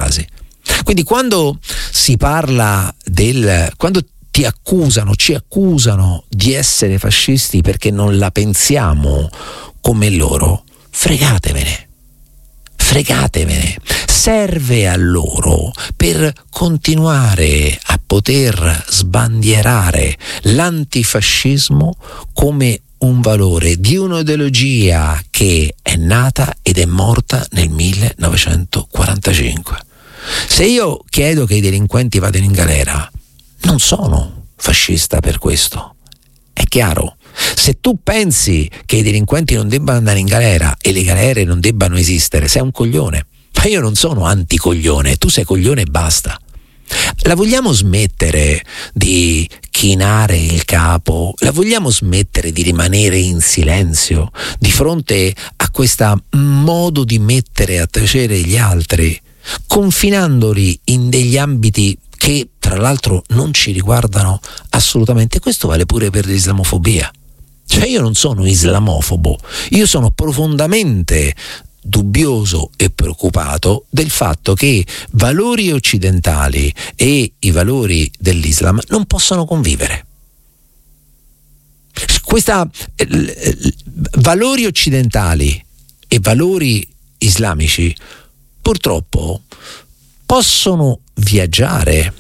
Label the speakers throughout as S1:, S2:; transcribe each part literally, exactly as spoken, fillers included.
S1: frasi. Quindi quando si parla del quando ti accusano, ci accusano di essere fascisti perché non la pensiamo come loro, fregatevene. Fregatevene, serve a loro per continuare a poter sbandierare l'antifascismo come un valore di un'ideologia che è nata ed è morta nel millenovecentoquarantacinque. Se io chiedo che i delinquenti vadano in galera, non sono fascista per questo, è chiaro. Se tu pensi che i delinquenti non debbano andare in galera e le galere non debbano esistere, sei un coglione. Ma io non sono anticoglione, tu sei coglione e basta. La vogliamo smettere di chinare il capo? La vogliamo smettere di rimanere in silenzio di fronte a questo modo di mettere a tacere gli altri, confinandoli in degli ambiti che tra l'altro non ci riguardano assolutamente? Questo vale pure per l'islamofobia. Cioè io non sono islamofobo, io sono profondamente dubbioso e preoccupato del fatto che valori occidentali e i valori dell'Islam non possono convivere. Questa eh, valori occidentali e valori islamici purtroppo possono viaggiare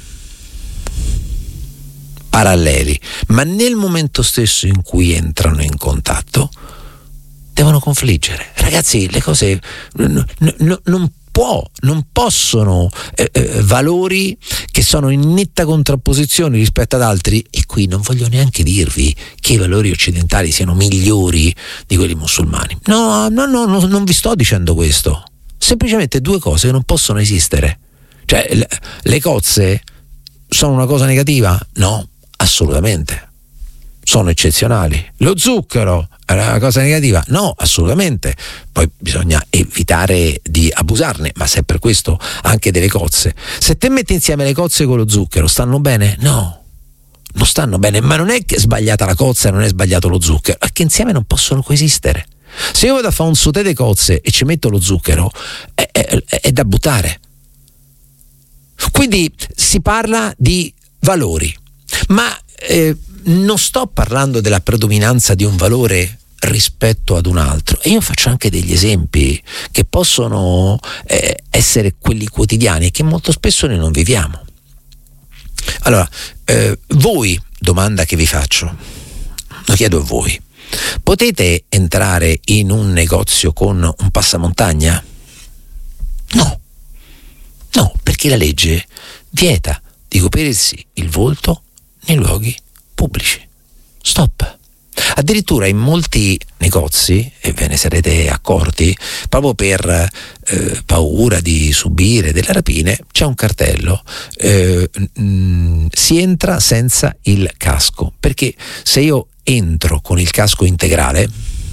S1: paralleli, ma nel momento stesso in cui entrano in contatto devono confliggere. Ragazzi, le cose n- n- non può, non possono eh, eh, valori che sono in netta contrapposizione rispetto ad altri, e qui non voglio neanche dirvi che i valori occidentali siano migliori di quelli musulmani. No, no, no, no, non vi sto dicendo questo. Semplicemente due cose che non possono esistere. Cioè, le, le cozze sono una cosa negativa? No, assolutamente. Sono eccezionali. Lo zucchero è una cosa negativa? No, assolutamente. Poi bisogna evitare di abusarne, ma se è per questo anche delle cozze. Se te metti insieme le cozze con lo zucchero, stanno bene? No, non stanno bene. Ma non è che è sbagliata la cozza e non è sbagliato lo zucchero, è che insieme non possono coesistere. Se io vado a fare un sauté di cozze e ci metto lo zucchero, è, è, è da buttare. Quindi si parla di valori, ma eh, non sto parlando della predominanza di un valore rispetto ad un altro, e io faccio anche degli esempi che possono eh, essere quelli quotidiani che molto spesso noi non viviamo. Allora, eh, voi, domanda che vi faccio, lo chiedo a voi: potete entrare in un negozio con un passamontagna? No, no, perché la legge vieta di coprirsi il volto nei luoghi pubblici. Stop. Addirittura in molti negozi, e ve ne sarete accorti, proprio per eh, paura di subire delle rapine, c'è un cartello, eh, mh, si entra senza il casco, perché se io entro con il casco integrale,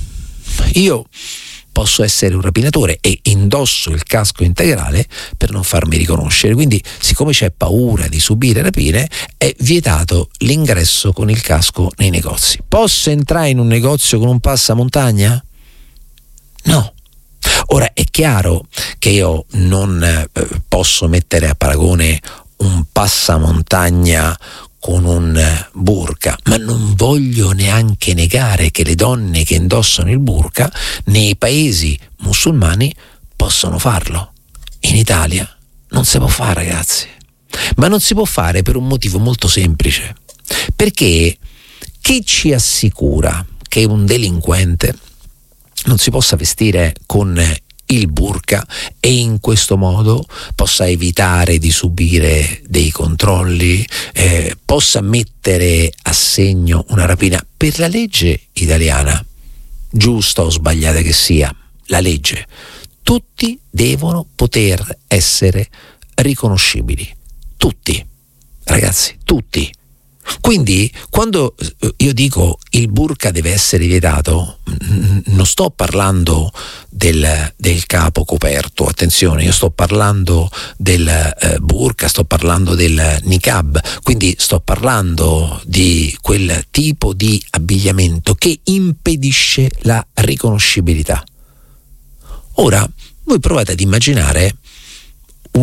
S1: io posso essere un rapinatore e indosso il casco integrale per non farmi riconoscere. Quindi, siccome c'è paura di subire rapine, è vietato l'ingresso con il casco nei negozi. Posso entrare in un negozio con un passamontagna? No. Ora, è chiaro che io non eh, posso mettere a paragone un passamontagna con un burka, ma non voglio neanche negare che le donne che indossano il burka nei paesi musulmani possono farlo. In Italia non si può fare, ragazzi, ma non si può fare per un motivo molto semplice, perché chi ci assicura che un delinquente non si possa vestire con il burka e in questo modo possa evitare di subire dei controlli, eh, possa mettere a segno una rapina? Per la legge italiana, giusta o sbagliata che sia, la legge, tutti devono poter essere riconoscibili, tutti, ragazzi, tutti. Quindi quando io dico il burka deve essere vietato, non sto parlando del, del capo coperto, attenzione, io sto parlando del eh, burka, sto parlando del niqab, quindi sto parlando di quel tipo di abbigliamento che impedisce la riconoscibilità. Ora, voi provate ad immaginare